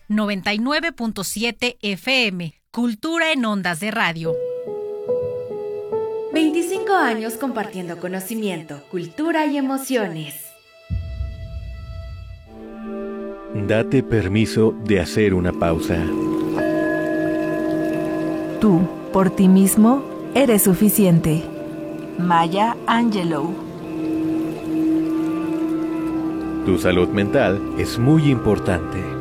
99.7 FM, Cultura en Ondas de Radio. 25 años compartiendo conocimiento, cultura y emociones. Date permiso de hacer una pausa. Tú, por ti mismo, eres suficiente. Maya Angelou. Tu salud mental es muy importante.